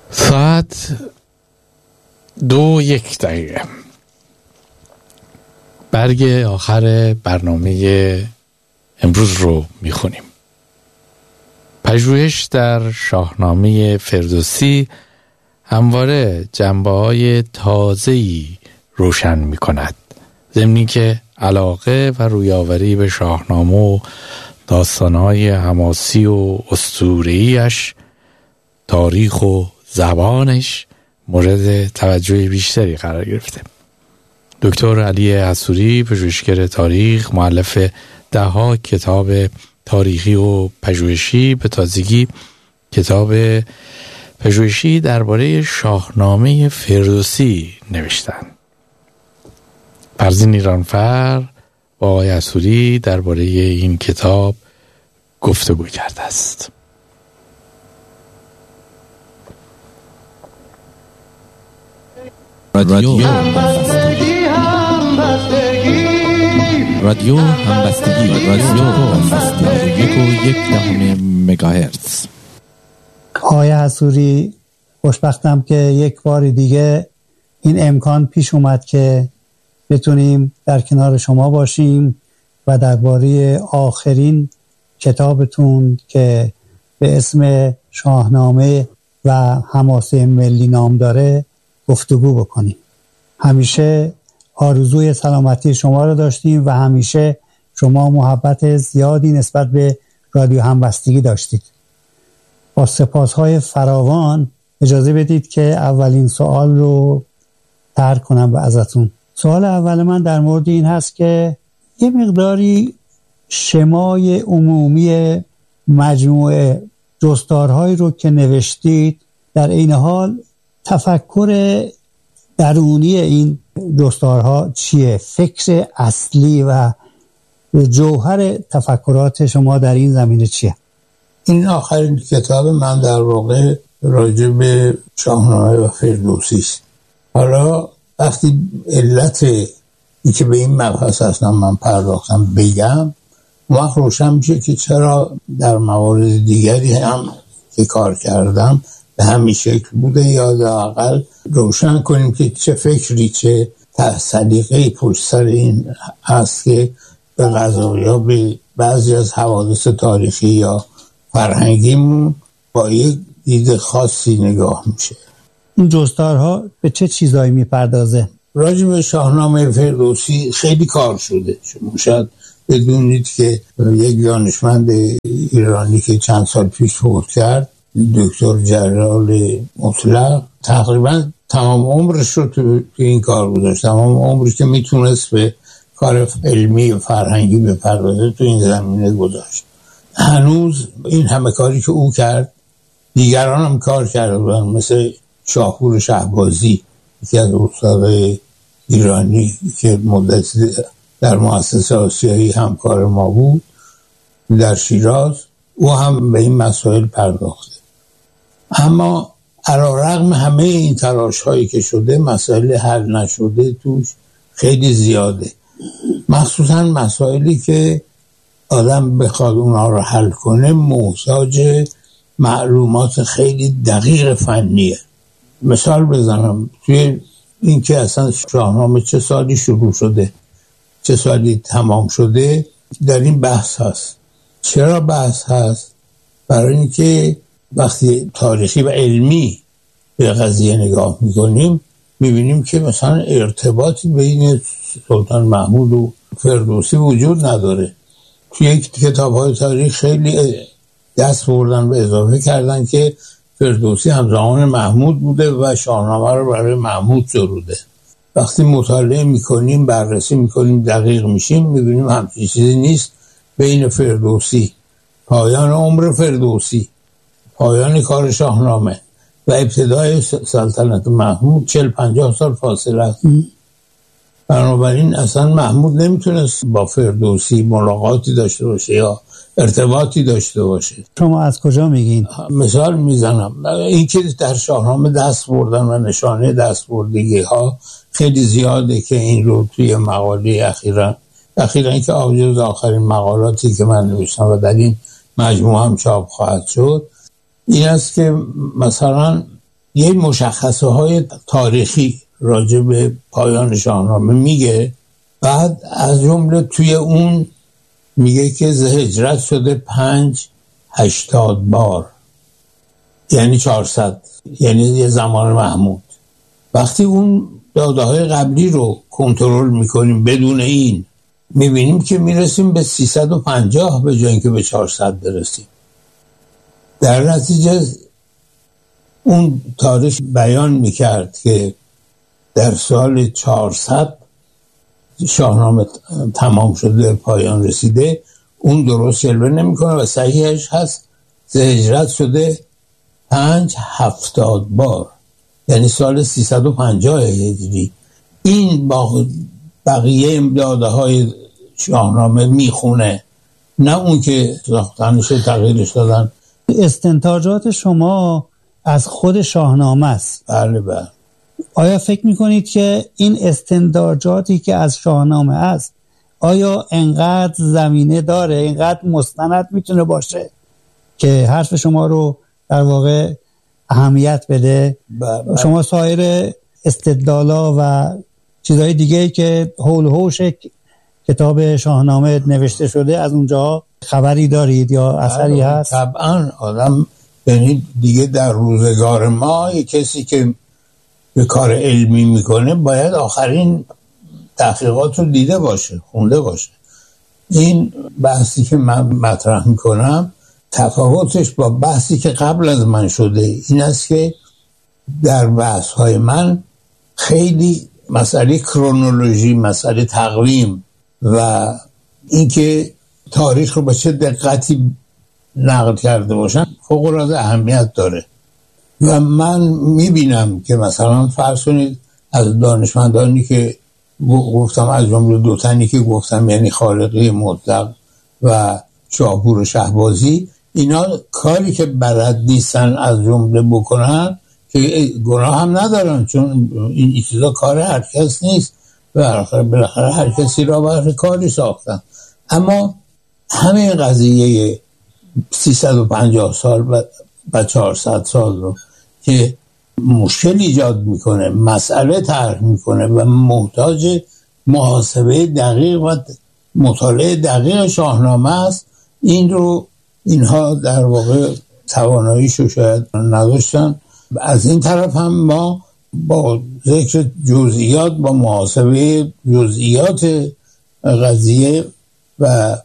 ساعت 2:01 برگ آخر برنامه امروز رو میخونیم. پژوهش در شاهنامه فردوسی همواره جنبه‌های تازه‌ای روشن می‌کند، ضمنی که علاقه و رویاوری به شاهنامه و داستان‌های حماسی و اسطوره‌ایش، تاریخ و زبانش مورد توجه بیشتری قرار گرفته. دکتر علی حصوری، پژوهشگر تاریخ، مؤلف ده‌ها کتاب تاریخی و پژوهشی، به تازگی کتاب پژوهشی درباره شاهنامه فردوسی نوشتند. فرزین ایرانفر با آقای حصوری درباره این کتاب گفتگو کرده است. رادیو همبستگی رادیو همبستگی 1.1 مگاهرتز. آقای حصوری، خوشبختم که یک بار دیگه این امکان پیش اومد که بتونیم در کنار شما باشیم و درباره آخرین کتابتون که به اسم شاهنامه و حماسه ملی نام داره گفتگو بکنیم. همیشه آرزوی سلامتی شما رو داشتیم و همیشه شما محبت زیادی نسبت به رادیو همبستگی داشتید. با سپاسهای فراوان اجازه بدید که اولین سوال رو طرح کنم به ازتون. سوال اول من در مورد این هست که یه مقداری شمای عمومی مجموعه جستارهایی رو که نوشتید، در این حال تفکر درونی این جستارها چیه؟ فکر اصلی و جوهر تفکرات شما در این زمینه چیه؟ این آخرین کتاب من در واقع راجع به شاهنامه و فردوسی است. حالا وقتی علت ای که به این مبحث اصلا من پرداختم بگم، وقت روشن میشه که چرا در موارد دیگری هم که کار کردم به همین شکل بوده، یا حداقل روشن کنیم که چه فکری، چه سلیقه‌ای پشت سر این هست که به قضایا به بعضی از حوادث تاریخی یا فرهنگیمون با یک دید خاصی نگاه میشه. این جستارها به چه چیزایی میپردازه؟ راجع به شاهنامه فردوسی خیلی کار شده. شما شاید بدونید که یک دانشمند ایرانی که چند سال پیش فوت کرد، دکتر جلال مطلق، تقریبا تمام عمرش رو تو این کار گذاشت. تمام عمرش که میتونست به کار علمی و فرهنگی بپردازه تو این زمینه گذاشت. هنوز این همه کاری که او کرد دیگران هم کار کرده بودن، مثل شاپور شهبازی، یکی از استادای ایرانی که مدتی در مؤسسه آسیایی همکار ما بود در شیراز، او هم به این مسائل پرداخته. اما علی‌رغم همه این تلاش هایی که شده، مسائل حل نشده توش خیلی زیاده، مخصوصا مسائلی که آدم بخواد اونا رو حل کنه محتاج معلومات خیلی دقیق فنیه. مثال بزنم، توی این که اصلا شاهنامه چه سالی شروع شده، چه سالی تمام شده، در این بحث هست. چرا بحث هست؟ برای اینکه وقتی تاریخی و علمی به قضیه نگاه میکنیم میبینیم که مثلا ارتباطی بین سلطان محمود و فردوسی وجود نداره. توی یک کتاب‌های تاریخ خیلی دست بردن و اضافه کردن که فردوسی همزمان محمود بوده و شاهنامه رو برای محمود سروده. وقتی مطالعه میکنیم، بررسی میکنیم، دقیق میشیم، میبینیم همچین چیزی نیست. بین فردوسی، پایان عمر فردوسی، پایان کار شاهنامه و ابتدای سلطنت محمود 40-50 سال فاصله است. بنابراین اصلا محمود نمیتونست با فردوسی ملاقاتی داشته باشه یا ارتباطی داشته باشه. شما از کجا میگین؟ مثال میزنم، این که در شاهنامه دست بردن و نشانه دست بردگی ها خیلی زیاده که این رو توی مقاله اخیراً که آجز آخرین مقالاتی که من نوشتم و در این مجموعه هم چاپ خواهد شد، این است که مثلا یه مشخصه های تاریخی راجع به پایان شاهنامه میگه. بعد از جمله توی اون میگه که هجرت شده 580 بار، یعنی 400، یعنی یه زمان محمود. وقتی اون داده های قبلی رو کنترل میکنیم بدون این، میبینیم که میرسیم به 350 به جای اینکه به 400 برسیم. در نتیجه اون تاریخ بیان میکرد که در سال 400 شاهنامه تمام شده، پایان رسیده. اون درست جلوه نمیکنه و صحیحش هست هجرت شده 570 بار، یعنی سال 350 هجری. این با بقیه داده های شاهنامه میخونه، نه اون که ساختنش تغییرش دادن. استنتاجات شما از خود شاهنامه است. بله بله. آیا فکر میکنید که این استنتاجاتی که از شاهنامه است آیا انقدر زمینه داره، انقدر مستند میتونه باشه که حرف شما رو در واقع اهمیت بده؟ شما سایر استدلالا و چیزهای دیگه که حول و حوش کتاب شاهنامه نوشته شده از اونجا خبری دارید یا اثری هست؟ طبعا آدم، یعنی دیگه در روزگار ما کسی که به کار علمی میکنه باید آخرین تحقیقات رو دیده باشه، خونده باشه. این بحثی که من مطرح میکنم تفاوتش با بحثی که قبل از من شده این است که در بحث های من خیلی مسئله کرونولوژی، مسئله تقویم و اینکه تاریخ رو با چه دقتی نقل کرده باشن فوق العاده اهمیت داره. و من میبینم که مثلا فرض کنید از دانشمندانی که گفتم، از جمله دو تنی که گفتم، یعنی خالقی مطلق و شاپور شهبازی، اینا کاری که بلد نیستن از جمله بکنن که گناه هم ندارن، چون این چیزا کار هر کس نیست، بالاخره هر کسی را برای کاری ساختن. اما همه قضیه 350 سال و 400 سال رو که مشکل ایجاد میکنه، مسئله طرح میکنه و محتاج محاسبه دقیق و مطالعه دقیق شاهنامه است، این رو اینها در واقع تواناییشو شاید نداشتن. از این طرف هم ما با ذکر جزئیات، با محاسبه جزئیات قضیه و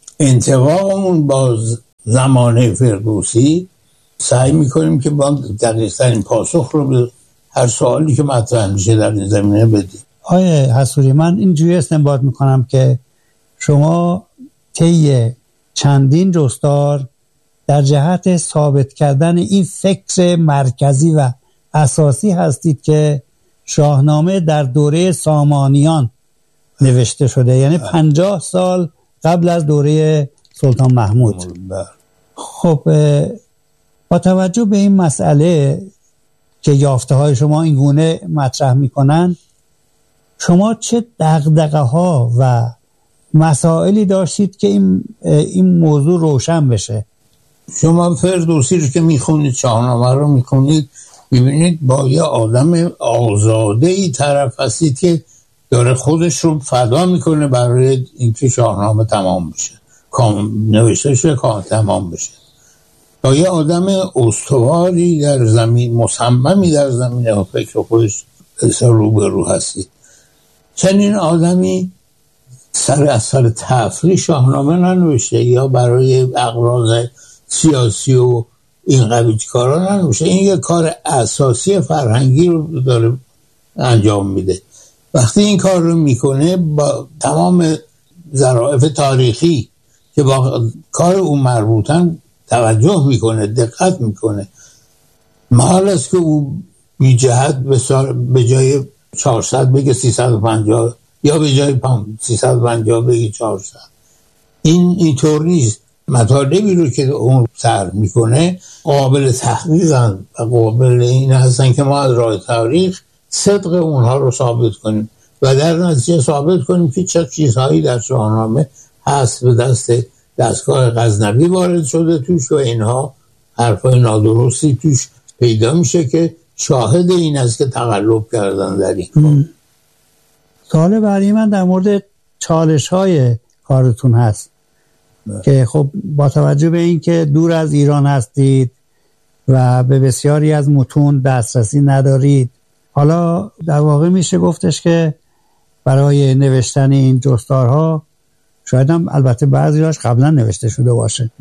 انتقامون با زمانه فردوسی سعی میکنیم که با دقیق‌ترین پاسخ رو به هر سوالی که مطرح میشه در این زمینه بدیم. آیه حصوری، من اینجوری استنباط میکنم که شما طی چندین جستار در جهت ثابت کردن این فکر مرکزی و اساسی هستید که شاهنامه در دوره سامانیان نوشته شده، یعنی 50 سال قبل از دوره سلطان محمود. خب با توجه به این مسئله که یافته های شما این گونه مطرح میکنن، شما چه دغدغه ها و مسائلی داشتید که این موضوع روشن بشه؟ شما فردوسی رو که میخونید، شاهنامه رو میخونید، ببینید با یه آدم آزاده‌ای طرف هستید که داره خودش رو فدا میکنه برای اینکه شاهنامه تمام بشه، نوشته شه، تمام بشه. با یه آدم استواری در زمین، مصممی در زمینه و فکر خودش رو به رو هستید. چنین آدمی از سر تفریح شاهنامه ننوشته یا برای اغراض سیاسی و این قبیل کارا ننوشته. این یه کار اساسی فرهنگی رو داره انجام میده. وقتی این کار رو میکنه با تمام ظرافت تاریخی که با کار اون مربوطن توجه میکنه، دقت میکنه. محال است که او بی جهت به جای 400 بگه 350 یا به جای 350 بگه 400. اینطور نیست. مطالبی رو که اون طرح میکنه قابل تحقیقن و قابل این هستن که ما از راه تاریخ صدق اونها رو ثابت کنیم و در نتیجه ثابت کنیم که چه چیزهایی در شاهنامه هست به دست دستگاه غزنوی وارد شده توش و اینها حرفای نادرستی توش پیدا میشه که شاهد این است که تقلب کردن در این کار. سوال بعدی من در مورد چالش‌های کارتون هست که خب با توجه به این که دور از ایران هستید و به بسیاری از متون دسترسی ندارید، حالا در واقع میشه گفتش که برای نوشتن این جستارها، شاید هم البته بعضی‌هاش قبلا نوشته شده باشه،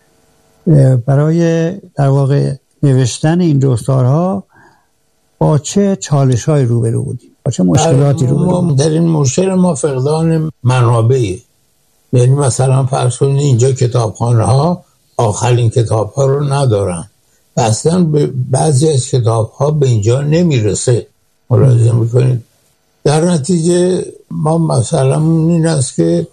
برای در واقع نوشتن این جستارها با چه چالش‌هایی روبرو بودیم؟ با چه مشکلاتی روبرو بودیم؟ در این مشکل ما فقدان منابعی، یعنی مثلا فرض کنید اینجا کتابخانه‌ها آخرین کتاب‌ها رو ندارن و اصلا بعضی از کتاب‌ها به اینجا نمیرسه. ملاحظه می‌کنید؟ در نتیجه ما مثلا این است که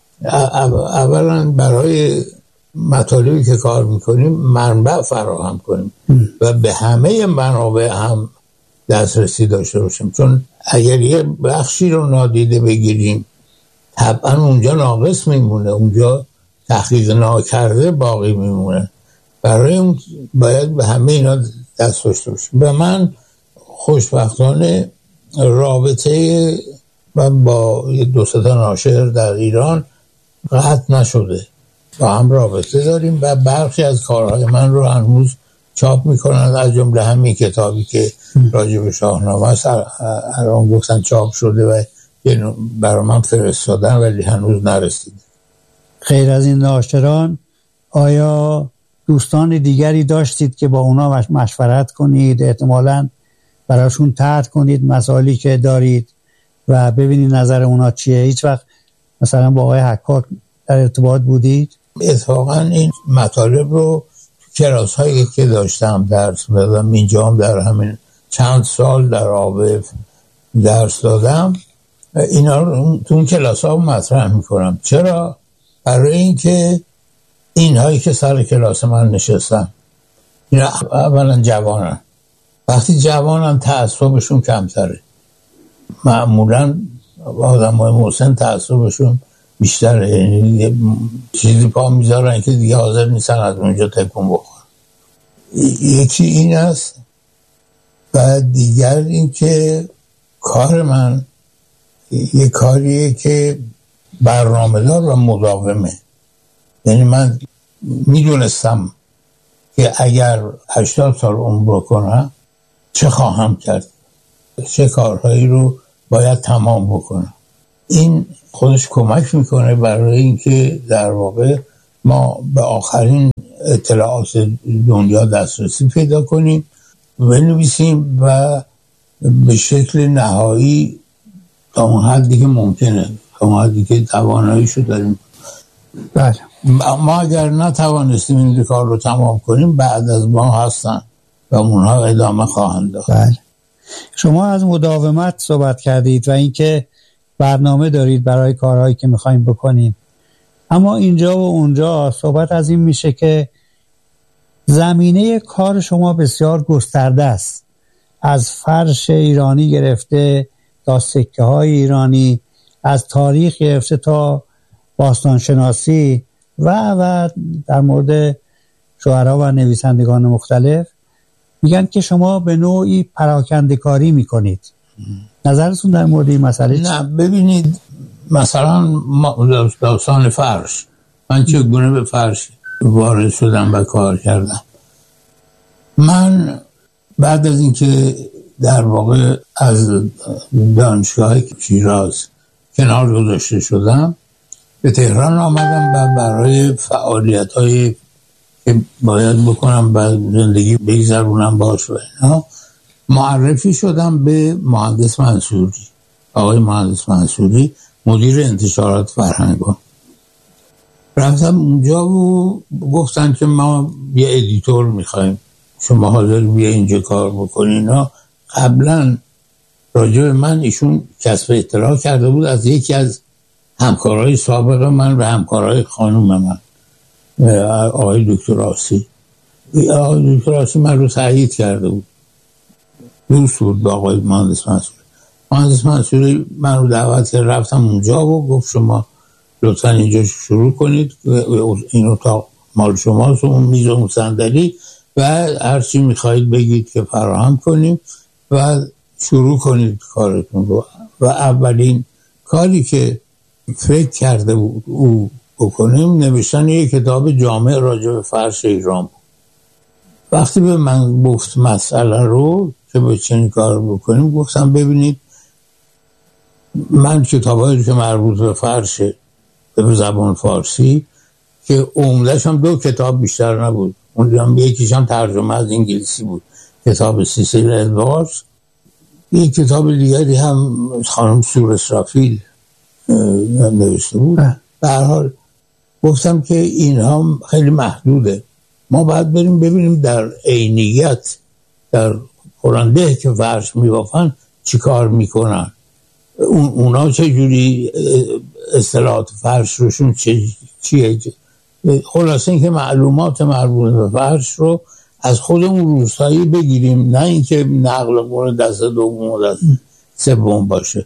اولا برای مطالبی که کار میکنیم منبع فراهم کنیم و به همه منابع هم دسترسی داشته باشیم، چون اگر یه بخشی رو نادیده بگیریم طبعا اونجا ناقص میمونه، اونجا تحقیق ناکرده باقی میمونه. برای اون باید به همه اینا دست داشته باشیم. به من خوشبختانه رابطه من با دو سه تا ناشر در ایران قطع نشده، با هم رابطه داریم و برخی از کارهای من رو هنوز چاپ میکنند، از جمله همین کتابی که راجع به شاهنامه است الان گفتن چاپ شده و برای من فرستادن ولی هنوز نرسیده. غیر از این ناشران آیا دوستان دیگری داشتید که با اونا مشورت کنید، احتمالاً براشون طرح کنید مسائلی که دارید و ببینید نظر اونا چیه؟ هیچ وقت مثلا با آقای حکاک در ارتباط بودید؟ اتفاقا این مطالب رو کلاس هایی که داشتم درس دادم، اینجا هم در همین چند سال در آبف درس دادم، اینا رو تو اون کلاس ها مطرح میکنم. چرا؟ برای اینکه این هایی که سر کلاس من نشستن اینا اولا جوانن، وقتی جوانن تعصبشون کمتره، معمولا آدم های مسن تعصبشون بیشتره، یعنی چیزی پا میذارن که دیگه حاضر نیستن از اونجا تکون بخورن. یکی این است و دیگر این که کار من یه کاریه که برنامه دار و مداومه، یعنی من میدونستم که اگر 80 سال عمر کنم چه خواهم کرد، چه کارهایی رو باید تمام بکنم. این خودش کمک میکنه برای اینکه در واقع ما به آخرین اطلاعات دنیا دسترسی پیدا کنیم، بنویسیم و به شکل نهایی تا اون حدی که ممکنه، تا اون حدی که تواناییشو داریم. بله. ما اگر نتوانستیم این کار رو تمام کنیم بعد از ما هستن و اونها ادامه خواهند داد. بله. شما از مداومت صحبت کردید و اینکه برنامه دارید برای کارهایی که میخوایم بکنیم، اما اینجا و اونجا صحبت از این میشه که زمینه کار شما بسیار گسترده است، از فرش ایرانی گرفته تا سکه های ایرانی، از تاریخ گرفته تا باستانشناسی و در مورد شعرا و نویسندگان مختلف. میگن که شما به نوعی پراکنده کاری میکنید. نظرتون در مورد این مسئله چی؟ نه ببینید، مثلا داستان فرش، من چگونه به فرش وارد شدم و کار کردم. من بعد از اینکه در واقع از دانشگاه شیراز کنار گذاشته شدم به تهران آمدم و برای فعالیت‌های که باید بکنم و زندگی بگذرونم باش و اینا معرفی شدم به مهندس منصوری، آقای مهندس منصوری، مدیر انتشارات فرهنگان. رفتم اونجا و گفتن که ما یه ادیتور میخوایم، شما حاضر بیا اینجا کار بکنین. قبلا راجع به من ایشون کسب اطلاع کرده بود از یکی از همکارهای سابق من و همکارهای خانوم من، آقای دکتر آسی. آقای دکتر آسی من رو تایید کرده بود، دوست بود با آقای مهندس منصوری. مهندس منصوری من رو دعوت کرد، رفتم اونجا و گفت شما لطفا اینجا شروع کنید، این اتاق مال شماست، اون میز و اون صندلی و هرچی میخواهید بگید که فراهم کنیم و شروع کنید کارتون رو. و اولین کاری که فکر کرده بود او بکنیم نوشتن یک کتاب جامع راجع به فرش ایران بود. وقتی به من گفت مسئله رو که به چنین کار بکنیم، گفتم ببینید من کتابایی که مربوط به فرش به زبان فارسی که عمده‌ش هم 2 کتاب بیشتر نبود، اون یکیش هم ترجمه از انگلیسی بود، کتاب سیسیل ادواردز، یک کتاب دیگری هم خانم سور اسرافیل نوشته بود. به هر حال گفتم که اینها خیلی محدوده، ما باید بریم ببینیم در عینیت در قرآنده که فرش میبافن چی کار میکنن، اونا چه جوری اصطلاحات فرش روشون چیه. خلاصه این که معلومات مربوط به فرش رو از خودمون روستایی بگیریم، نه اینکه نقل قول دست دوم و دست سوم باشه.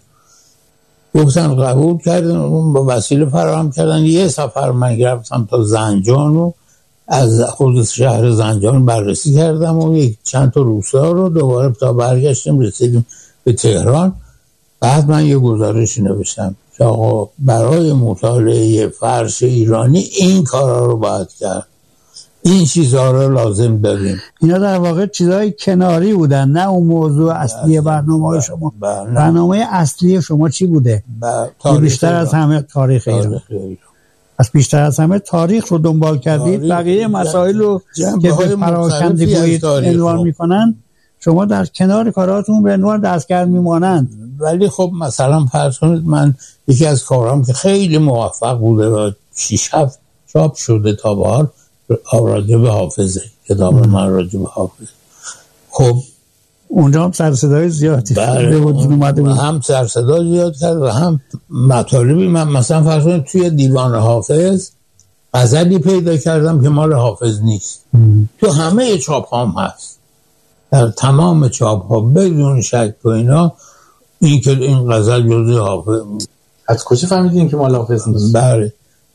گفتن قبول کردن، با وسیله فراهم کردن. یه سفر من رفتم تا زنجان و از خود شهر زنجان بررسی کردم و یک چند تا روستا رو دوباره تا برگشتیم رسیدیم به تهران. بعد من یه گزارشی نوشتم که آقا برای مطالعه فرش ایرانی این کارا رو باید کرد، این چیزها رو لازم داریم. اینا در واقع چیزهای کناری بودن، نه اون موضوع اصلی برنامه شما. برنامه اصلی شما چی بوده؟ بیشتر از همه تاریخ ایران. از بیشتر از همه تاریخ رو دنبال کردید، بقیه مسائل رو که به پراکندگویی عنوان میکنن شما در کنار کاراتون به عنوان دستگرد میمانند. ولی خب مثلا فرض کنید من یکی از کارام که خیلی موفق بوده و 6-7 چاپ شده تا به حال راجع به حافظه، کتاب من راجع به حافظ. خب اونجا هم سرصدای زیادی اومده بود، هم سرصدا زیاد کرد و هم مطالبی. من مثلا فرض کنید توی دیوان حافظ غزلی پیدا کردم که مال حافظ نیست. تو همه چاپ هم هست، در تمام چاپ ها بدون شک و اینا این که این غزل جزء حافظ. از کجا فهمیدین که مال حافظ نیست؟ بله،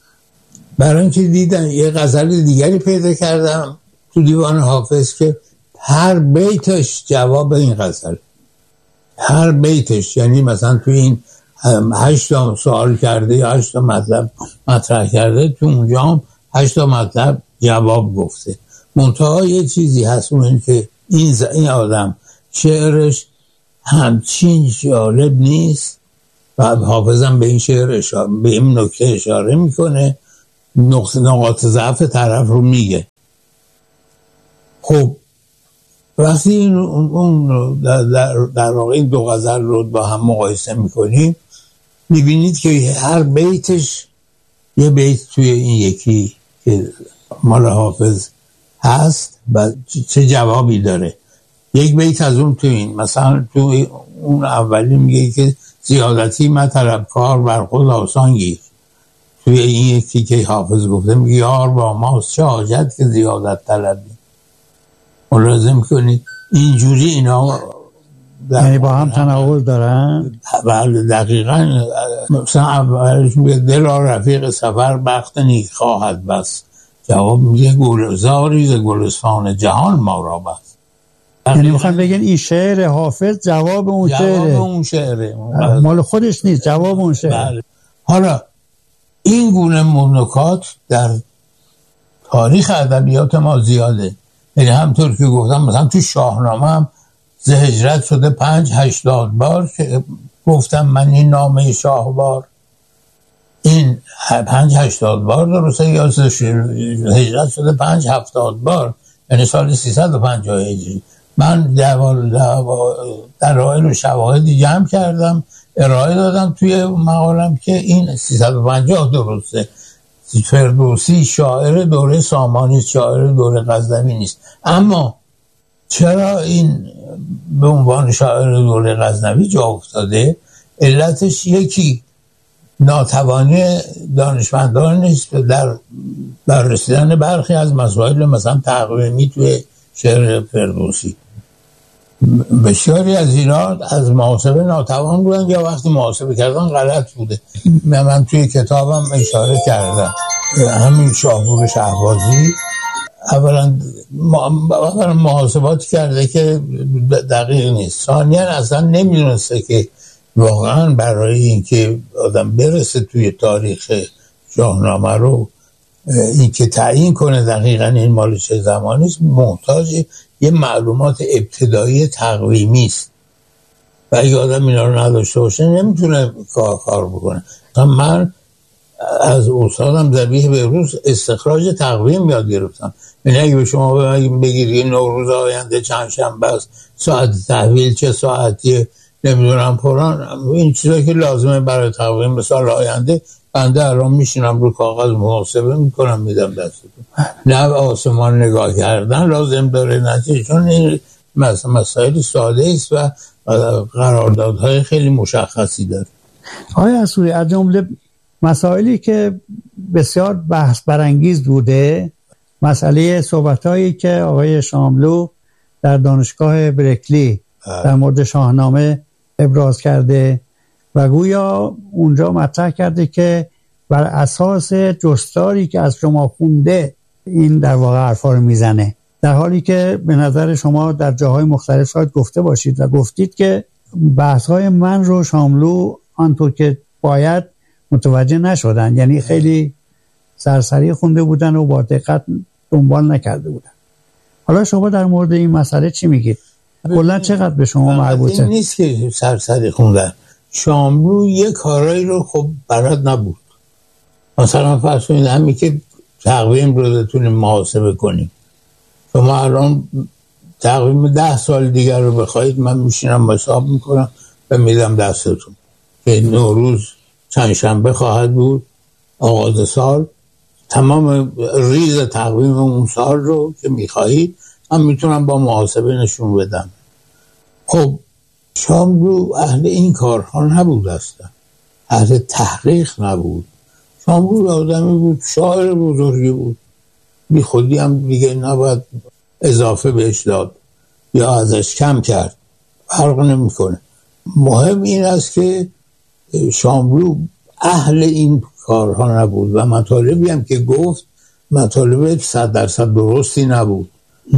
برای اینکه دیدن یه غزل دیگری پیدا کردم تو دیوان حافظ که هر بیتش جواب این غزل، هر بیتش، یعنی مثلا تو این 8 تا سوال کرده یا 8 تا مطلب مطرح کرده، تو اونجا هم 8 تا مطلب جواب گفته. منتها یه چیزی هست اون که این آدم شعرش همچین جالب نیست و حافظم به این شعر به این نکته اشاره میکنه، نقاط ضعف طرف رو میگه. خب وقتی اون در واقع این 2 غزل رو با هم مقایسه میکنیم میبینید که هر بیتش یه بیت توی این یکی که مال حافظ هست و چه جوابی داره. یک بیت از اون تو این، مثلا تو اون اولی میگه که زیادتی مطلب کار بر خود آسان گیر. توی این یکی که حافظ گفته میگه یار با ماست چه حاجت که زیادت طلبی. ملاحظه کنید اینجوری اینا یعنی با هم تناقض دارن. بله دقیقاً. مثلا اولش میگه دل رفیق سفر بخت نیک خواهد بس، جواب میگه گلزاری ز گلستان جهان ما را بس. یعنی میخوام بگن این شعر حافظ جواب اون شعره مال خودش نیست، جواب اون شعر. بله. حالا این گونه نکات در تاریخ ادبیات ما زیاده. یعنی همطور که گفتم مثلا تو شاهنامه هم ز هجرت شده 5-80 بار که گفتم من این نامه شاهوار، این 5-80 بار درسته، یا هجرت شده 5-70 بار، یعنی سال 350 هجری. من دلایل و شواهدی جمع کردم ارائه دادم توی مقالم که این 350 درسته. فردوسی شاعر دوره سامانی، شاعر دوره غزنوی نیست. اما چرا این به عنوان شاعر دوره غزنوی جا افتاده؟ علتش یکی ناتوانی دانشمندان نیست در رسیدن برخی از مسائل مثلا تقویمی توی شعر فردوسی. بسیاری از اینا از محاسبه ناتوان بودن یا وقتی محاسبه کردن غلط بوده. من توی کتابم اشاره کردم، همین شاهپور شهبازی اولا محاسبات کرده که دقیق نیست، ثانیا اصلا نمیدونسته که واقعا برای اینکه آدم برسه توی تاریخ شاهنامه رو، اینکه تعیین کنه دقیقا این مال چه زمانی است، محتاج یه معلومات ابتدایی تقویمی است و اگه آدم اینا رو نداشته باشه نمیتونه کار بکنه. من از استادم ذبیح بهروز استخراج تقویم یاد گرفتم. یعنی اگه به شما بگید نوروز آینده چند شنبه است، ساعت تحویل چه ساعتیه، نمیدونم فلان، این چیزایی که لازمه برای تقویم به سال آینده، بنده الان میشینم رو کاغذ محاسبه میکنم میدم دستتون. نه آسمان نگاه کردن لازم داره، نتیجه چون این مسائل ساده است و قراردادهای خیلی مشخصی داره. آقای حصوری، از جمله مسائلی که بسیار بحث برانگیز بوده، مسئله صحبتایی که آقای شاملو در دانشگاه برکلی در مورد شاهنامه ابراز کرده و گویا اونجا مطرح کرده که بر اساس جستاری که از شما خونده این در واقع حرفا رو میزنه، در حالی که به نظر شما در جاهای مختلف شاید گفته باشید و گفتید که بحث‌های من رو شاملو آنطور که باید متوجه نشدن، یعنی خیلی سرسری خونده بودن و با دقت دنبال نکرده بودن. حالا شما در مورد این مسئله چی میگید؟ کلا چقدر به شما مربوطه؟ این نیست که سرسری خوندن. شاملو یه کارایی رو خب بلد نبود. مثلا فرض کنید همین که تقویم رو بتونیم محاسبه کنیم، شما الان تقویم 10 سال دیگر رو بخواید، من میشینم حساب میکنم و میدم دستتون که نوروز چند شنبه خواهد بود، آغاز سال، تمام ریز تقویم اون سال رو که میخواهید من میتونم با محاسبه نشون بدم. خب شاملو اهل این کارها نبود، اصلا اهل تحقیق نبود. شاملو آدمی بود، شاعر بزرگی بود، بی خودی هم دیگه نباید اضافه بهش داد یا ازش کم کرد، فرق نمیکنه. مهم این است که شاملو اهل این کارها نبود و مطالبی هم که گفت مطالب 100% درستی نبود.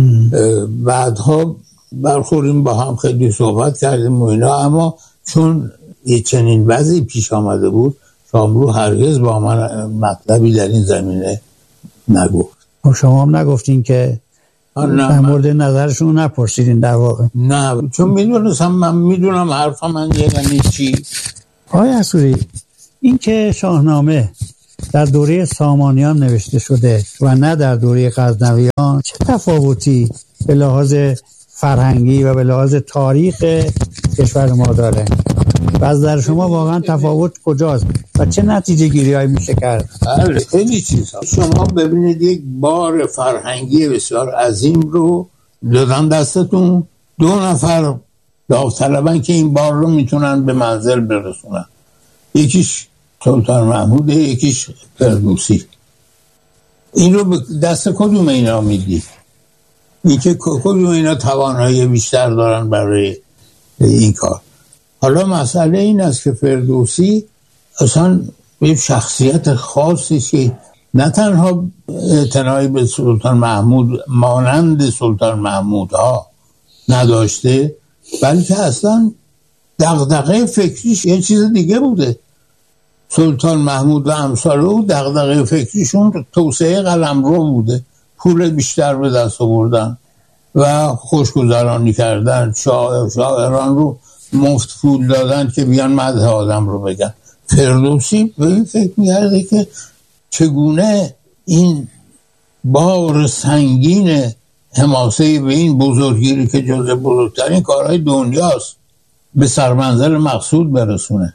بعدها برخوریم با هم خیلی صحبت کردیم و اینا، اما چون یه چنین وضعی پیش آمده بود شاملو هرگز با من مطلبی در این زمینه نگفت. شما هم نگفتین که در مورد نظرشون نپرسیدین در واقع؟ نه، چون من میدونم حرف من یعنی چی. آقای حصوری، این که شاهنامه در دوره سامانیان نوشته شده و نه در دوره غزنویان چه تفاوتی به لحاظ فرهنگی و به لحاظ تاریخ کشور ما داره؟ و از در شما واقعا تفاوت کجاست و چه نتیجه گیری هایی میشه کرد؟ خیلی چیزها. شما ببینید یک بار فرهنگی بسیار عظیم رو دادن دستتون، 2 نفر داوطلبن که این بار رو میتونن به منزل برسونن، یکیش سلطان محمود، یکیش فردوسی. این رو به دست کدوم اینا میدی؟ این که کدوم اینا توانایی بیشتر دارن برای این کار؟ حالا مسئله این است که فردوسی اصلا به شخصیت خاصی که نه تنها اعتنایی به سلطان محمود مانند سلطان محمود ها نداشته، بلکه اصلا دغدغه فکریش یه چیز دیگه بوده. سلطان محمود و امثاله دغدغه فکریشون توسعه قلمرو بوده، پول بیشتر به دست آوردن و خوشگذرانی کردن، شاعران رو مفت پول دادن که بیان مدح آدم رو بگن. فردوسی به این فکر می‌کرده که چگونه این بار سنگین حماسه به این بزرگیری که جزء بزرگترین کارهای دنیاست به سرمنزل مقصود برسونه.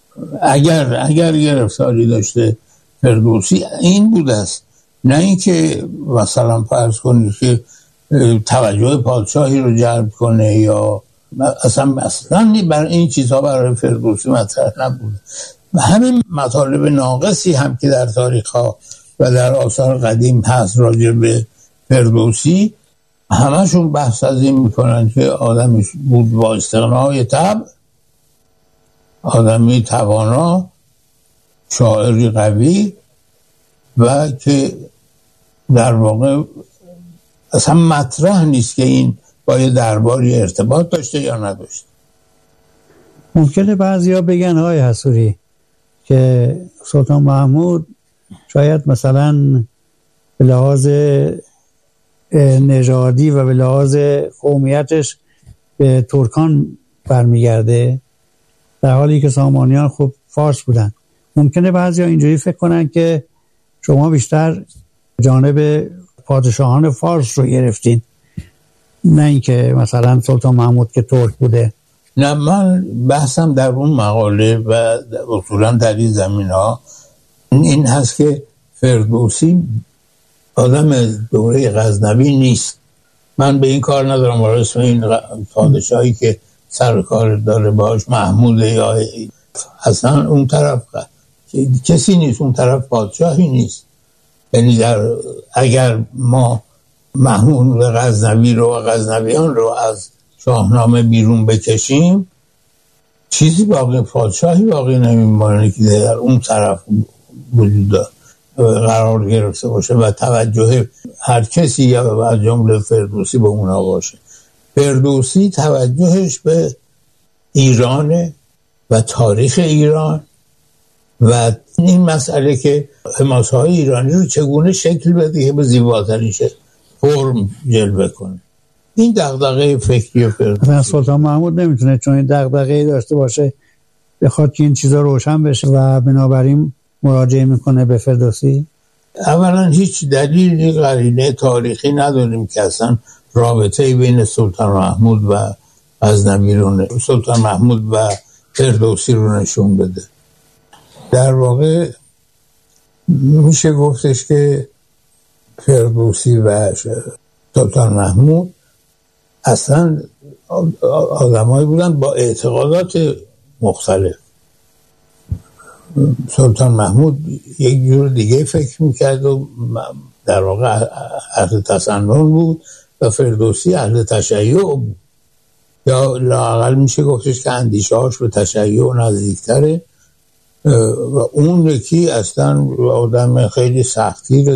اگر گرفتاری داشته فردوسی این بوده است، نه اینکه مثلا فرض کنید که توجه پادشاهی رو جلب کنه یا اصلا بر این چیزها برای فردوسی مطرح نبوده. و همین مطالب ناقصی هم که در تاریخ ها و در آثار قدیم هست راجع به فردوسی، همشون بحث از این میکنن که آدمی بود با استغنای طبع، آدمی توانا، شاعری قوی و که در واقع اصلا مطرح نیست که این با یه درباری ارتباط داشته یا نداشته. ممکنه بعضیا بگن آقای حصوری که سلطان محمود شاید مثلا به لحاظ نژادی و به لحاظ قومیتش به ترکان برمیگرده، در حالی که سامانیان خب فارس بودن. ممکنه بعضیا اینجوری فکر کنن که شما بیشتر جانب پادشاهان فارس رو گرفتین، نه اینکه مثلا سلطان محمود که ترک بوده. نه، من بحثم در اون مقاله و اصولا در این زمینه‌ها این هست که فردوسی آدم دوره غزنوی نیست. من به این کار ندارم وارد اسم این پادشاهی که سر کار داره باش محمود یا اصلا اون طرف کسی نیست، اون طرف پادشاهی نیست. یعنی اگر ما محمود غزنوی رو و غزنویان رو از شاهنامه بیرون بکشیم، چیزی باقی، پادشاهی باقی نمیمونه که در اون طرف وجود قرار گرفته باشه و توجه هر کسی یا از جمله فردوسی به اونا باشه. فردوسی توجهش به ایران و تاریخ ایران و این مسئله که حماسه‌های ایرانی رو چگونه شکل بده که به زیباترین فرم جلوه کنه. این دغدغه فکری فردوسی. سلطان محمود نمیتونه چون این دغدغه‌ای داشته باشه بخواد که این چیزا روشن بشه و بنابراین مراجعه میکنه به فردوسی. اولا هیچ دلیلی قرینه تاریخی نداریم که اصلا رابطه بین سلطان محمود و غزنوی رو سلطان محمود و فردوسی رو نشون بده. در واقع میشه گفتش که فردوسی و سلطان محمود اصلا آدمایی بودن با اعتقادات مختلف. سلطان محمود یک جور دیگه فکر میکرد و در واقع اهل تسنن بود و فردوسی اهل تشیع بود، یا لااقل میشه گفتش که اندیشه هاش به تشیع نزدیکتره و اون یکی اصلا آدم خیلی سختگیر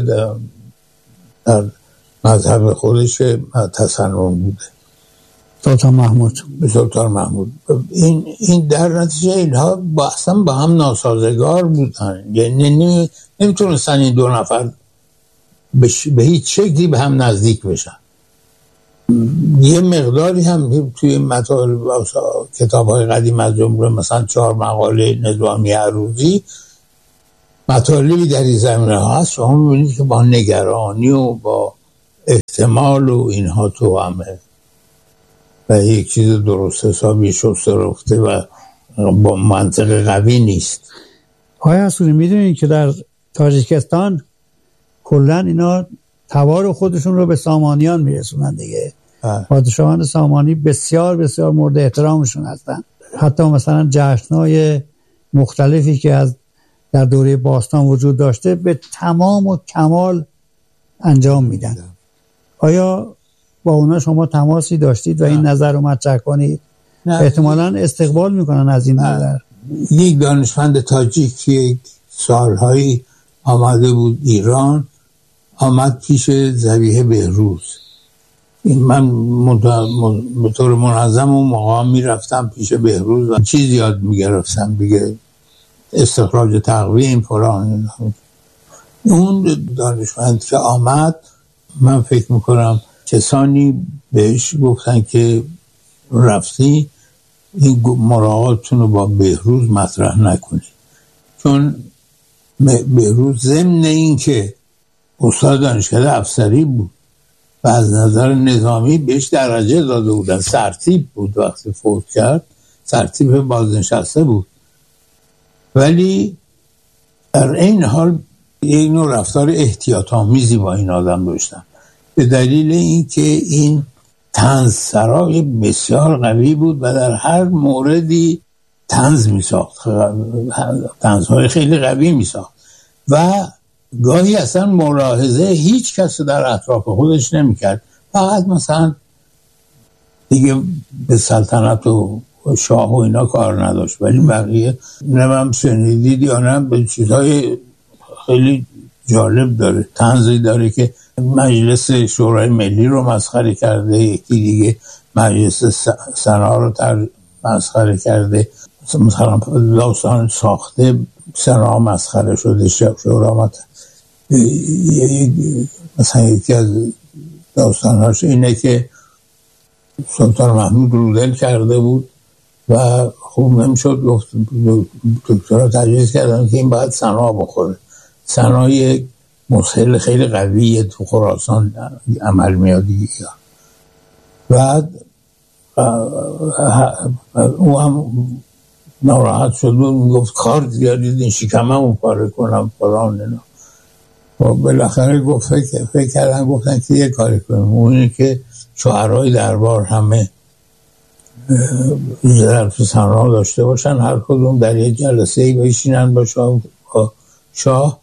در مذهب خودش تسنن بوده. سلطان محمود این در نتیجه اینها اصلا با هم ناسازگار بودن، یعنی نمیتونستن این دو نفر به هیچ شکلی به هم نزدیک بشن. یه مقداری هم توی مطالب کتاب‌های قدیم از جمله مثلا 4 مقاله نظامی عروضی مطالبی در این زمینه ها هست. شما می‌بینید که با نگرانی و با احتمال و اینها تو همه و یک چیز درست حسابی شسته رفته و با منطق قوی نیست. آقای حصوری میدونید که در تاجیکستان کلن اینا توار خودشون رو به سامانیان میرسونن دیگه. پادشاهان سامانی بسیار بسیار مورد احترامشون هستن. حتی مثلا جشن‌های مختلفی که از در دوره باستان وجود داشته به تمام و کمال انجام میدن. آیا با اونا شما تماسی داشتید و این نظر رو مطرح کنید؟ احتمالاً استقبال میکنن از این نظر. یک دانشمند تاجیک که سالهایی آمده بود ایران، آمد پیش ذبیح بهروز. من به طور منظم و مقام میرفتم پیش بهروز و چیز یاد میگرفتم دیگه، استخراج تقویم فلان. اون دانشمند که آمد، من فکر میکنم کسانی بهش گفتن که رفتی این مراعاتتون رو با بهروز مطرح نکنی، چون بهروز ضمن این که استاد دانشکده افسری بود و از نظر نظامی بهش درجه داده بودن، سرتیپ بود، وقتی فوت کرد سرتیپ بازنشسته بود، ولی در این حال یک نوع رفتار احتیاط آمیزی با این آدم داشتن به دلیل اینکه این طنز سرای بسیار قوی بود و در هر موردی طنز می‌ساخت، طنزهای خیلی قوی می‌ساخت و گاهی اصلا ملاحظه هیچ کس در اطراف خودش نمی‌کرد، فقط مثلا دیگه به سلطنت و شاه و اینا کار نداشت، ولی بقیه نمیم شنیدید یا نه به چیزهای خیلی جالب داره، طنزی داره که مجلس شورای ملی رو مسخره کرده، یکی دیگه مجلس سنا رو مسخره کرده. مثلا داستان ساخته سنا مسخره شده، شورا مثلا یکی از داستانهاش اینه که سلطان محمود رودل کرده بود و خوب نمیشد، گفت دکترها تجویز کردن که این باید سنا بخوره. سنا یک مسهل خیلی قویه تو خراسان عمل میادی. بعد او هم ناراحت شد و میگفت کار زیادید این شکممو پاره کنم فلان اینا. و بالاخره گفت فکر کردن گفتن که یه کاری کنیم، اونی که شاعرای دربار همه ظرف سنا داشته باشن، هر کدوم در یک جلسه‌ای بشینن با شاه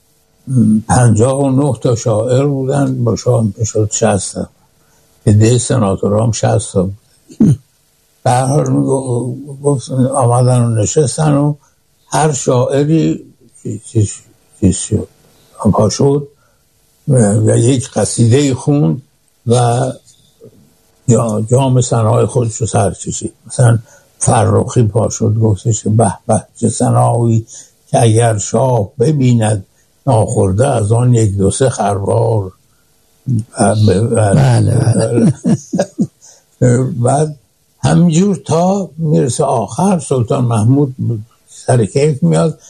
59 تا شاعر بودن، با شاه میشد 60 تا، عده سناتورها هم 60 تا بود. به هر حال گفت آمدن و نشستن و هر شاعری چیز شد پا شد و یک قصیده خوند و جام سنای خودش رو سر کشید. مثلا فرخی پا شد گفتش به به چه سنایی که اگر شاه ببیند ناخورده از آن یک دو سه خروار. بله. بعد همینجور تا میرسه آخر سلطان محمود سر کیف میاد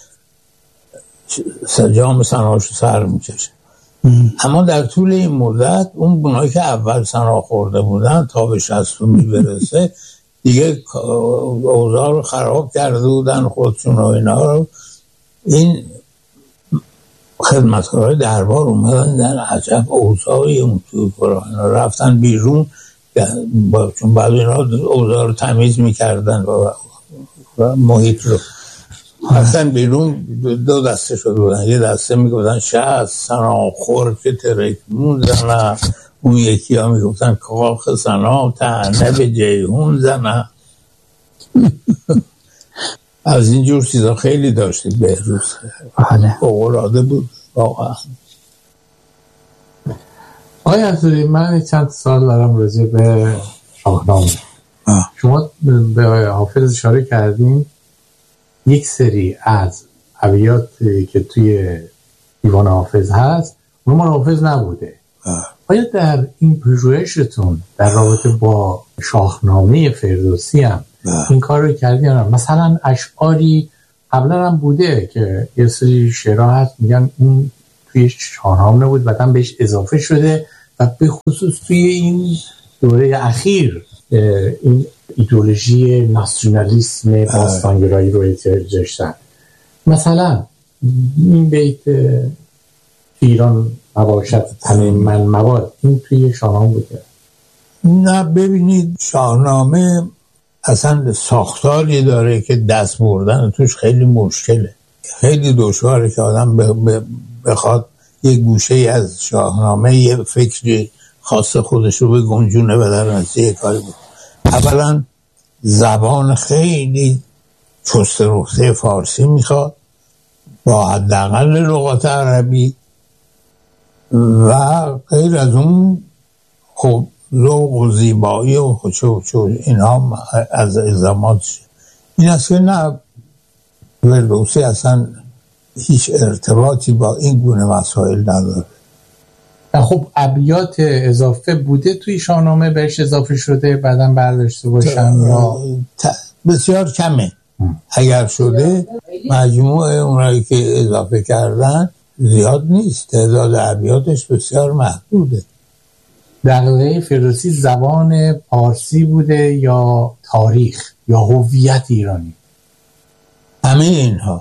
جام سناشو سر میکشه. اما در طول این مدت اون بنایی که اول سنا خورده بودن تا به 60 میبرسه دیگه اوضاع رو خراب کرده بودن خودشون و اینا رو. این خدمتکارای دربار اومدن در عجب اوضاعی اون توی کرانا رفتن بیرون، چون بعد اینا اوضاع رو تمیز میکردن و محیط رو رفتن بیرون. دو دسته شده بودن، یه دسته میگفتن شهد سنا خور که ترکمون زنه، اون یکی ها میگفتن کاخ سنا تهنه به جیهون زنه. از اینجور چیزا خیلی داشتید بهروز، فوق‌العاده بود واقعا. آقای حضوری من چند سال دارم راجع به شاهنامه. شما به حافظ اشاره کردین، یک سری از ابیات که توی دیوان حافظ هست اون مال حافظ نبوده. آیا در این پژوهشتون در رابطه با شاهنامه فردوسی هم این کار رو کردین؟ مثلا اشعاری قبلا هم بوده که یه سری شعرها هست میگن اون توی شاهنامه بود بعداً بهش اضافه شده و به خصوص توی این دوره اخیر این ایدئولوژی ناسیونالیسم باستانگرایی رو داشتن. مثلا این بیت ایران مباشد تن من مواد، این توی شاهنامه بوده؟ نه ببینید، شاهنامه اصلا ساختاری داره که دست بردن توش خیلی مشکله، خیلی دشواره که آدم بخواد یه گوشه از شاهنامه یه فکری خاص خودش رو به گنجونه و در نتیجه کاری بود. اولا زبان خیلی چست رفته فارسی میخواد با حداقل لغات عربی و غیر از اون خب ذوق و زیبایی و خودشو اینا از الزاماتش. این است که نه، فردوسی اصلا هیچ ارتباطی با این گونه مسائل نداره. خب ابیات اضافه بوده توی شاهنامه بهش اضافه شده بعدم برداشته باشن یا بسیار کمه؟ اگر شده مجموع اونایی که اضافه کردن زیاد نیست، تعداد ابیاتش بسیار محدوده. دقیقه فردوسی زبان پارسی بوده یا تاریخ یا هویت ایرانی؟ همه اینها.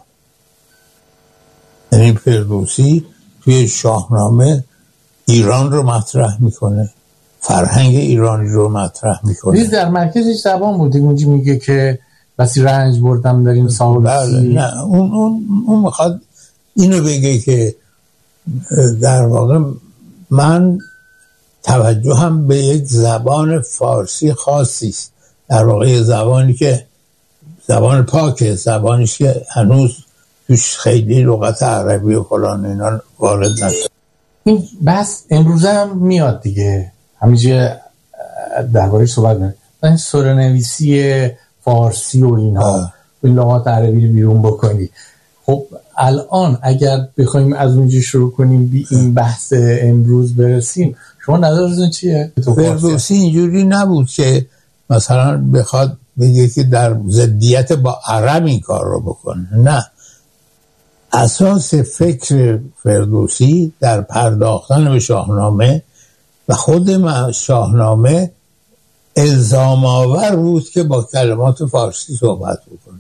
یعنی فردوسی توی شاهنامه ایران رو مطرح میکنه، فرهنگ ایرانی رو مطرح میکنه. در مرکزش زبان بوده. اونجا میگه که بسی رنج بردم در این سالسی. نه اون میخواد اینو بگه که در واقع من توجهم به یک زبان فارسی خاصی است، در واقع زبانی که زبان پاکه، زبانیش که هنوز توش خیلی لغت عربی و فلان اینا وارد نشد. این بس امروزه هم میاد دیگه، همینجا درباره صحبت میکنه، این سره‌نویسی فارسی و اینها این لغات عربی رو بیرون بکنی. خب الان اگر بخوایم از اونجا شروع کنیم بی این بحث امروز برسیم، شما نظرتون چیه؟ فردوسی اینجوری نبود که مثلا بخواد بگه که در ضدیت با عرب این کار رو بکنه، نه. اساس فکر فردوسی در پرداختن به شاهنامه و خود شاهنامه الزام آور بود که با کلمات فارسی صحبت بکنه،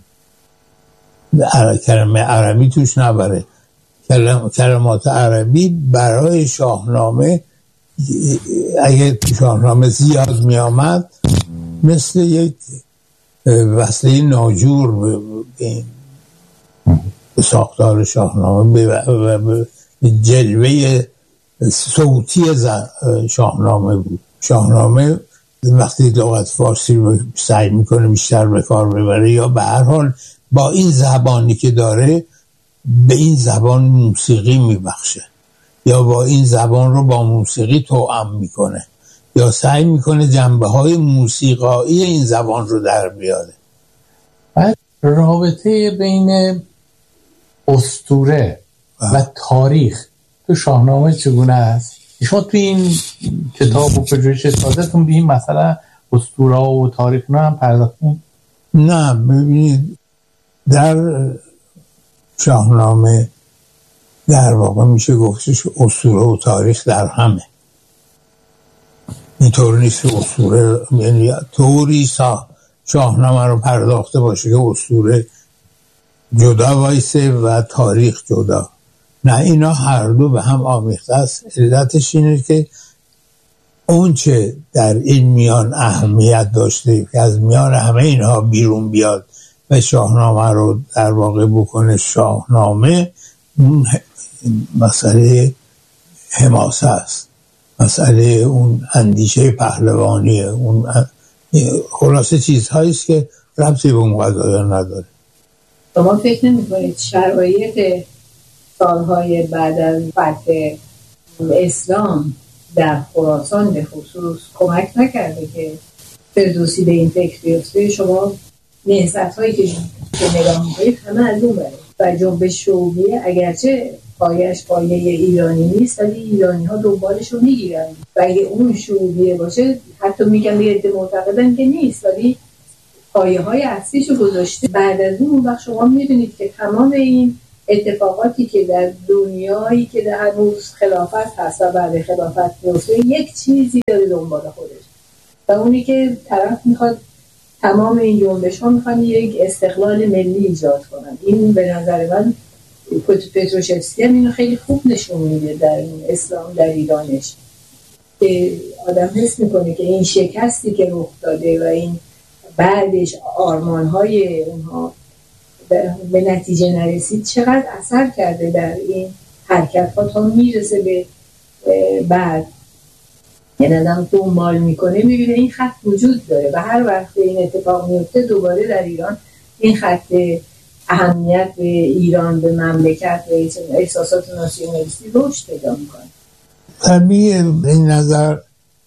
کلمه عربی توش نبره. کلمات عربی برای شاهنامه، اگه شاهنامه زیاد می آمد، مثل یک وسیله ناجور به ساختار شاهنامه به جلوه صوتی شاهنامه بود. شاهنامه وقتی لغت فارسی رو سعی میکنه بیشتر به کار ببره یا به هر حال با این زبانی که داره به این زبان موسیقی میبخشه یا با این زبان رو با موسیقی توأم میکنه یا سعی میکنه جنبه های موسیقایی این زبان رو در بیاره. رابطه بین اسطوره و تاریخ تو شاهنامه چگونه است؟ شما تو این کتاب و پژوهش سازتون به این مثلا اسطوره و تاریخ نه هم پرداختون؟ نه، ببینید در شاهنامه در واقع میشه گفتش اسطوره و تاریخ در همه. اینطور نیست که اسطوره یعنی طوری شاهنامه رو پرداخته باشه که اسطوره جدا وایسه و تاریخ جدا. نه، اینا هر دو به هم آمیخته است. علتش اینه که اون چه در این میان اهمیت داشته که از میان همه اینها بیرون بیاد و شاهنامه رو در واقع بکنه شاهنامه، اون مسئله حماسه است، مسئله اون اندیشه پهلوانیه، اون خلاصه چیزهایی است که ربطی به اون قضایا نداره. شما فکر نمی‌کنید شرایط سالهای بعد از فتح اسلام در خراسان به خصوص کمک نکرده که فردوسی به این فکر بیفته؟ شما نهضت‌هایی که نگاه می‌کنید همه از اون بره و جنبش شوقیه اگرچه پایش پایه ایرانی نیست ولی ایرانی‌ها دنبالش رو می‌گیرن و اگه اون شوقیه باشه حتی میگن یه عده معتقدن که نیست ولی پایه‌های اصلیشو گذاشته. بعد از اون وقت شما می‌بینید که تمام این اتفاقاتی که در دنیایی که در هنوز خلافت هست و بعد خلافت میفته یک چیزی داره دنبال خودش و اونی که طرف میخواد تمام این جنبش ها میخوان یک استقلال ملی ایجاد کنن. این به نظر من پتروشفسکی هم اینو خیلی خوب نشون میده در اسلام در ایرانش که آدم حس میکنه که این شکستی که رخ داده و این بعدش آرمانهای اونها به نتیجه نرسید چقدر اثر کرده در این حرکت ها تا میرسه به بعد. یعنی آدم دنبال میکنه میبینه این خط وجود داره و هر وقت این اتفاق میفته دوباره در ایران این خط اهمیت به ایران، به مملکت و احساسات ناسیونالیستی رشد پیدا میکنه. طبیعی این نظر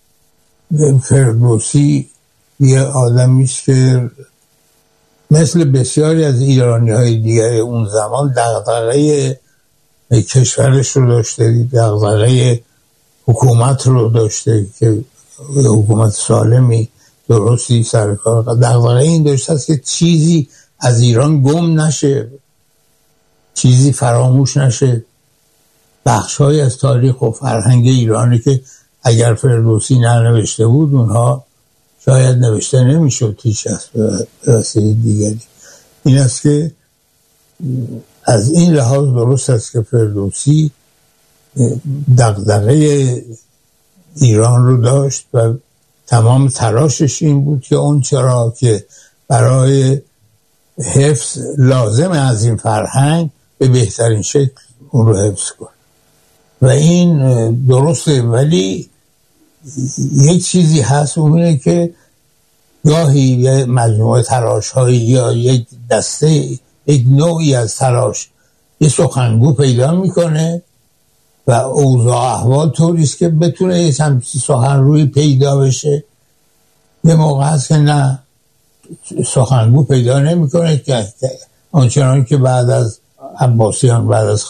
فردوسی یه آدمیست که مثل بسیاری از ایرانی‌های دیگر اون زمان دغدغه کشورش رو داشته، دغدغه حکومت رو داشته که حکومت سالمی درستی سر کار، دغدغه این داشته است که چیزی از ایران گم نشه، چیزی فراموش نشه، بخش‌های از تاریخ و فرهنگ ایرانی که اگر فردوسی ننوشته بود اونها شاید نوشته نمیشد هیچ از وسیله دیگری. این است که از این لحاظ درست است که فردوسی دغدغه ایران رو داشت و تمام تلاشش این بود که اون چرا که برای حفظ لازم از این فرهنگ به بهترین شکل اون رو حفظ کنه و این درسته. ولی یک چیزی هست اونه که گاهی یه مجموعه تلاش هایی یا یک دسته یک نوعی از تلاش یه سخنگو پیدا میکنه و اوضاع احوال طوریست که بتونه یه همچین سخنروی پیدا بشه. یه موقع هست که نه، سخنگو پیدا نمیکنه که آنچنان که بعد از عباسیان، بعد از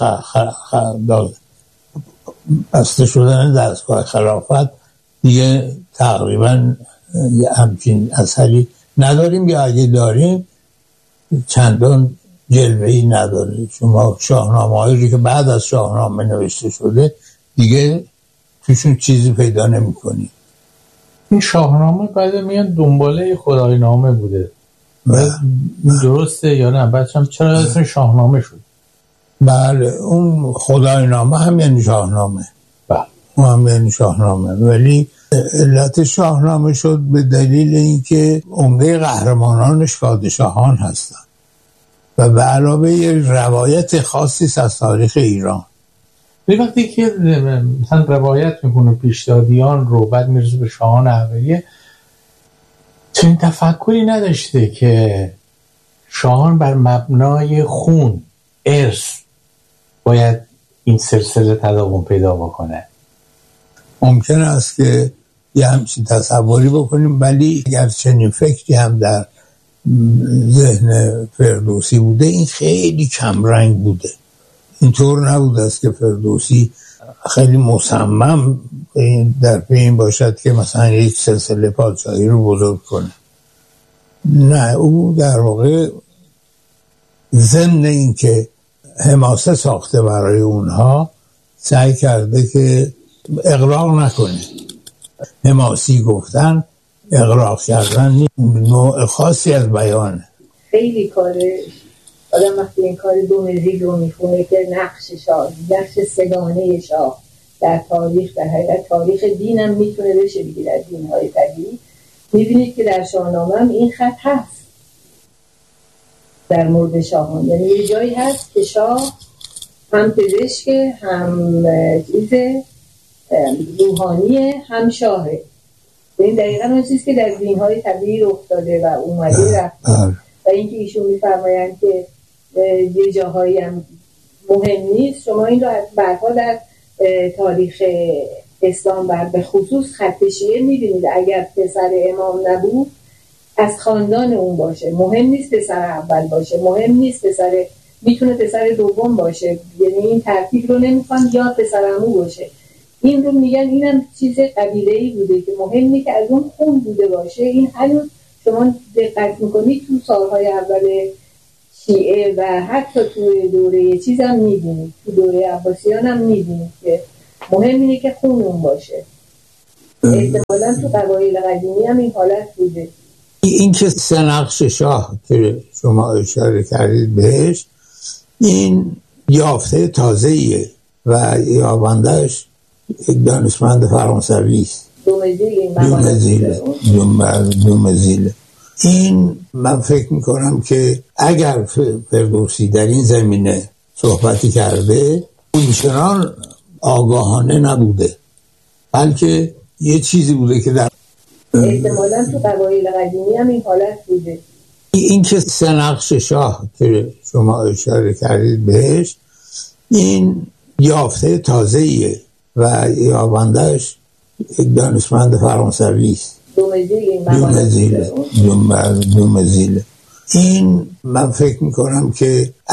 بسته شدن دستگاه خلافت دیگه تقریبا همچین اثری نداریم، یا اگه داریم چندان جلوه‌ای نداره. شما شاهنامه‌هایی که بعد از شاهنامه نوشته شده دیگه توشون چیزی پیدا نمی‌کنی. این شاهنامه بعد میان دنباله خدای نامه بوده، درسته یا نه؟ بعدش چرا اسم شاهنامه شد؟ بله، اون خدای نامه هم یعنی شاهنامه. بله، اون هم یعنی شاهنامه، ولی علت شاهنامه شد به دلیل اینکه عمده قهرمانانش پادشاهان هستن و به علاوه یه روایت خاصی از تاریخ ایران. به وقتی که مثلا روایت میکنه پیشدادیان رو، بعد میرسه به شاهان اولیه، چنین تفکری نداشته که شاهان بر مبنای خون، ارث باید این سلسله تداوم پیدا بکنه؟ ممکن است که یه همچین تصوری بکنیم، ولی اگر چنین فکری هم در ذهن فردوسی بوده، این خیلی کمرنگ بوده. اینطور نبوده است که فردوسی خیلی مصمم در پی باشد که مثلا یک سلسله پادشاهی رو بزرگ کنه. نه، او در واقع ضمن این که حماسه ساخته برای اونها، سعی کرده که اغراق نکنه. حماسی گفتن، اغراق کردن نوع خاصی از بیانه. خیلی کاره آدم وقتی این کار دومزیگ رو میخونه که نقش سگانه شاه در تاریخ، در حقیقت تاریخ دین هم میتونه بشه دیگه، در دین‌های طبیعی میبینید که در شاهنامه هم این خط هست در مورد شاهان. یعنی یه جایی هست که شاه هم پزشک، هم چیز روحانی، هم شاهه. این دقیقا اون چیز که در دین‌های طبیعی رخ داده و اومده رفته. و اینکه ایشون میفرمایند که یه جاهایی هم مهم نیست. شما این رو بعدها در تاریخ اسلام به خصوص خط شیعه میبینید. اگر پسر امام نبود، از خاندان اون باشه، مهم نیست پسر اول باشه، مهم نیست میتونه پسر دوم باشه، یعنی این ترتیب رو نمیخوان، یا پسر عمو باشه. این رو میگن اینم چیز قبیله‌ای بوده که مهم نیست که از اون خون بوده باشه. این هنوز شما دقت میکنید تو سالهای اول شیعه و حتی تو دوره چیز هم میبینید، تو دوره عباسیان هم میبینید که مهم اینه که خون اون باشه. احتمالاً تو قبایل قدیمی هم این حالت بوده. این که سه نقش شاه که شما اشاره کردید بهش، این یافته تازه‌ایه و یابندهش یک دانشمند فرانسوی است، دومزیل. این من فکر میکنم که اگر فردوسی در این زمینه صحبتی کرده، اونچنان آگاهانه نبوده، بلکه یه چیزی بوده که در احتمالاً تو قبایل قدیمی هم این حالت بوده. این که سه نقش شاه که شما اشاره کردید بهش، این یافته تازه‌ایه و یابندهش یک دانشمند فرانسوی است، دومزیل. این من فکر میکنم که